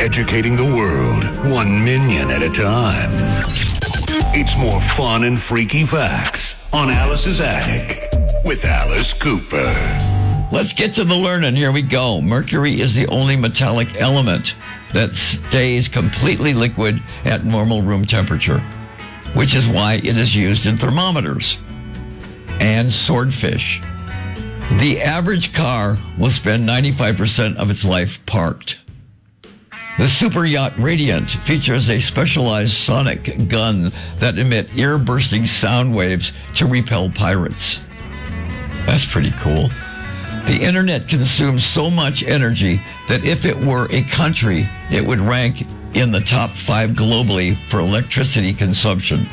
educating the world, 1 million at a time. It's more fun and freaky facts on Alice's Attic with Alice Cooper. Let's get to the learning. Here we go. Mercury is the only metallic element that stays completely liquid at normal room temperature, which is why it is used in thermometers and swordfish. The average car will spend 95% of its life parked. The super yacht Radiant features a specialized sonic gun that emit ear-bursting sound waves to repel pirates. That's pretty cool. The internet consumes so much energy that if it were a country, it would rank in the top 5 globally for electricity consumption.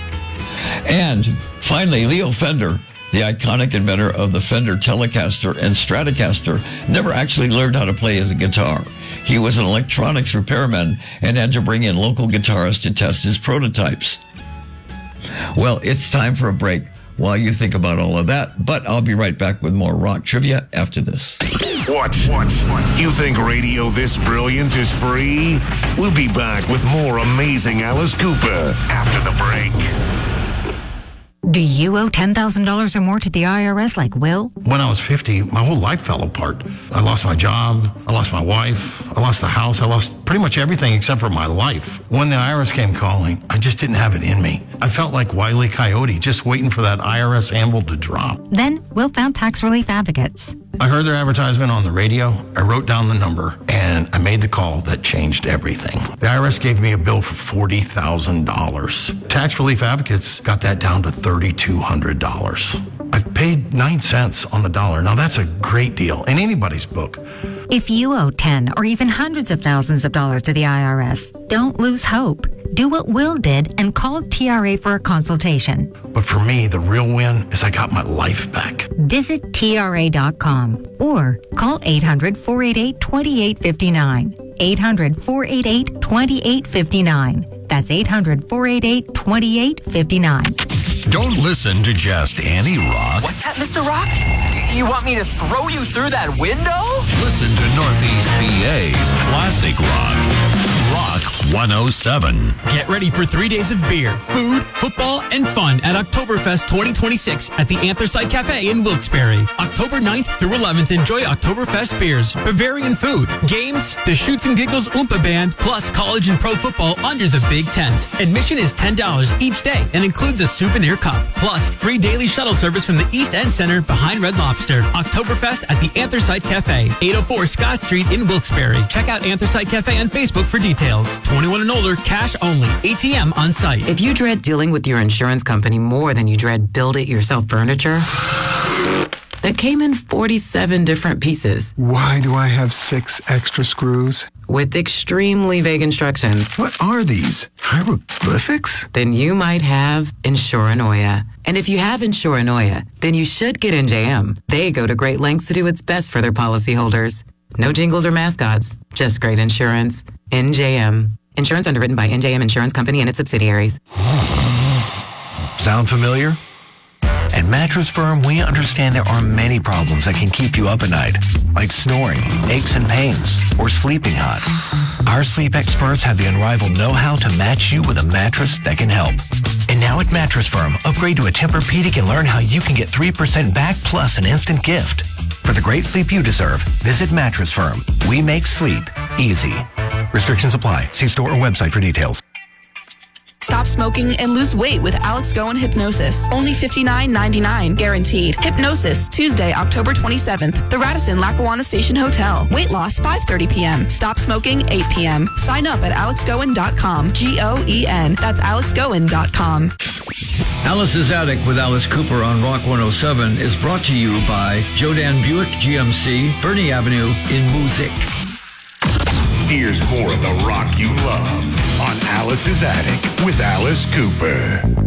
And finally, Leo Fender, the iconic inventor of the Fender Telecaster and Stratocaster, never actually learned how to play his guitar. He was an electronics repairman and had to bring in local guitarists to test his prototypes. Well, it's time for a break while you think about all of that, but I'll be right back with more rock trivia after this. What? You think radio this brilliant is free? We'll be back with more amazing Alice Cooper after the break. Do you owe $10,000 or more to the IRS like Will? When I was 50, my whole life fell apart. I lost my job, I lost my wife, I lost the house, I lost pretty much everything except for my life. When the IRS came calling, I just didn't have it in me. I felt like Wile E. Coyote, just waiting for that IRS anvil to drop. Then Will found Tax Relief Advocates. I heard their advertisement on the radio, I wrote down the number, and I made the call that changed everything. The IRS gave me a bill for $40,000. Tax Relief Advocates got that down to $3,200. I've paid 9 cents on the dollar. Now that's a great deal in anybody's book. If you owe 10 or even hundreds of thousands of dollars to the IRS, don't lose hope. Do what Will did and call TRA for a consultation. But for me, the real win is I got my life back. Visit TRA.com or call 800-488-2859. 800-488-2859. That's 800-488-2859. Don't listen to just any rock. What's that, Mr. Rock? You want me to throw you through that window? Listen to Northeast PA's classic rock. Rock 107. Get ready for 3 days of beer, food, football, and fun at Oktoberfest 2026 at the Anthracite Cafe in Wilkes-Barre. October 9th through 11th, enjoy Oktoberfest beers, Bavarian food, games, the Shoots and Giggles Oompa Band, plus college and pro football under the big tent. Admission is $10 each day and includes a souvenir cup, plus free daily shuttle service from the East End Center behind Red Lobster. Oktoberfest at the Anthracite Cafe, 804 Scott Street in Wilkes-Barre. Check out Anthracite Cafe on Facebook for details. 21 and older, cash only, ATM on site. If you dread dealing with your insurance company more than you dread build-it-yourself furniture that came in 47 different pieces. Why do I have 6 extra screws? With extremely vague instructions. What are these? Hieroglyphics? Then you might have Insuranoia. And if you have Insuranoia, then you should get NJM. They go to great lengths to do what's best for their policyholders. No jingles or mascots, just great insurance. NJM. Insurance underwritten by NJM Insurance Company and its subsidiaries. Sound familiar? At Mattress Firm, we understand there are many problems that can keep you up at night, like snoring, aches and pains, or sleeping hot. Our sleep experts have the unrivaled know-how to match you with a mattress that can help. And now at Mattress Firm, upgrade to a Tempur-Pedic and learn how you can get 3% back plus an instant gift. For the great sleep you deserve, visit Mattress Firm. We make sleep easy. Restrictions apply. See store or website for details. Stop smoking and lose weight with Alex Goen Hypnosis. Only $59.99 guaranteed. Hypnosis, Tuesday, October 27th. The Radisson Lackawanna Station Hotel. Weight loss, 5:30 p.m. Stop smoking, 8 p.m. Sign up at alexgoen.com. Goen. That's alexgoen.com. Alice's Attic with Alice Cooper on Rock 107 is brought to you by Jodan Buick GMC, Bernie Avenue in Music. Here's more of the rock you love on Alice's Attic with Alice Cooper.